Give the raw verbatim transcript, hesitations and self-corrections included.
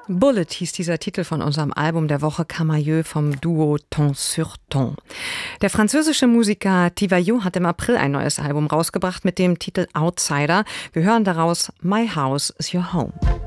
Bullet hieß dieser Titel von unserem Album der Woche Camailleux vom Duo Ton sur Ton. Der französische Musiker Tivaillot hat im April ein neues Album rausgebracht mit dem Titel Outsider. Wir hören daraus My House is Your Home.